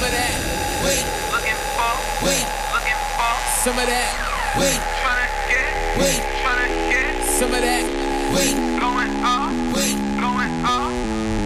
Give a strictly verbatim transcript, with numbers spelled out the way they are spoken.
of that. Wait, looking for, wait, looking for, some of that. Wait, tryna get, wait, tryna get, some of that. Wait, going up, wait.